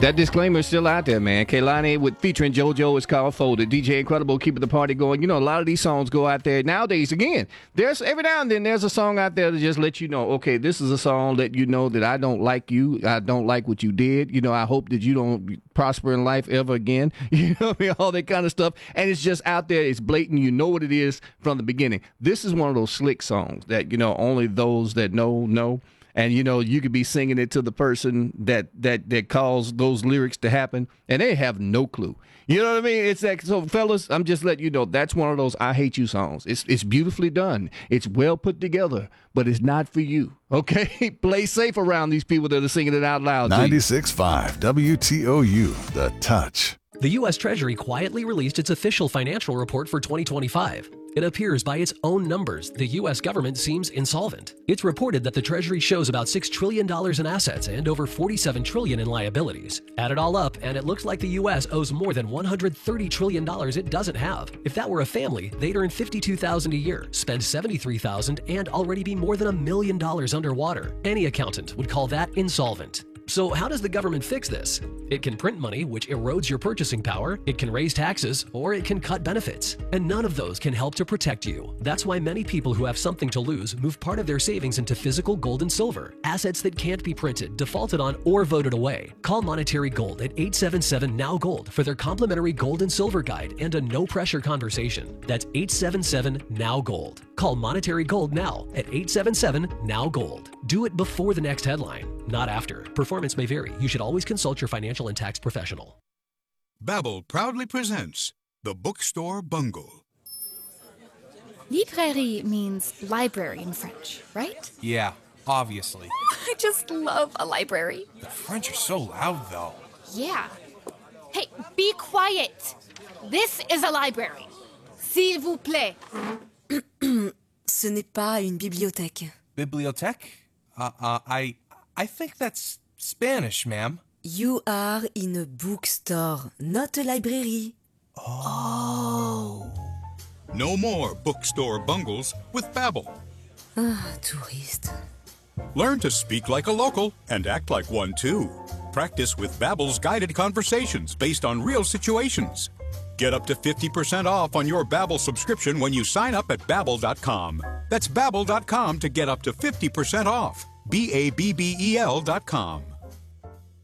That disclaimer is still out there, man. Kehlani with featuring JoJo is called Folded. DJ Incredible keeping the party going. You know, a lot of these songs go out there nowadays. Again, there's every now and then there's a song out there to just let you know, okay, this is a song that you know that I don't like you. I don't like what you did. You know, I hope that you don't prosper in life ever again. You know what I mean? All that kind of stuff. And it's just out there. It's blatant. You know what it is from the beginning. This is one of those slick songs that, you know, only those that know. And, you know, you could be singing it to the person that caused those lyrics to happen, and they have no clue. You know what I mean? It's that. So, fellas, I'm just letting you know that's one of those I hate you songs. It's beautifully done. It's well put together, but it's not for you. Okay? Play safe around these people that are singing it out loud. 96.5 WTOU, The Touch. The U.S. Treasury quietly released its official financial report for 2025. It appears by its own numbers, the U.S. government seems insolvent. It's reported that the Treasury shows about $6 trillion in assets and over $47 trillion in liabilities. Add it all up, and it looks like the U.S. owes more than $130 trillion it doesn't have. If that were a family, they'd earn $52,000 a year, spend $73,000, and already be more than $1 million underwater. Any accountant would call that insolvent. So how does the government fix this? It can print money, which erodes your purchasing power, it can raise taxes, or it can cut benefits. And none of those can help to protect you. That's why many people who have something to lose move part of their savings into physical gold and silver, assets that can't be printed, defaulted on, or voted away. Call Monetary Gold at 877-NOW-GOLD for their complimentary gold and silver guide and a no-pressure conversation. That's 877-NOW-GOLD. Call Monetary Gold now at 877-NOW-GOLD. Do it before the next headline, not after. Performance may vary. You should always consult your financial and tax professional. Babbel proudly presents The Bookstore Bungle. Librairie means library in French, right? Yeah, obviously. I just love a library. The French are so loud, though. Yeah. Hey, be quiet. This is a library. S'il vous plaît. Ce n'est pas une bibliothèque. Bibliothèque? I think that's Spanish, ma'am. You are in a bookstore, not a library. Oh. No more bookstore bungles with Babbel. Ah, touriste. Learn to speak like a local and act like one too. Practice with Babbel's guided conversations based on real situations. Get up to 50% off on your Babbel subscription when you sign up at Babbel.com. That's Babbel.com to get up to 50% off. BABBEL.com.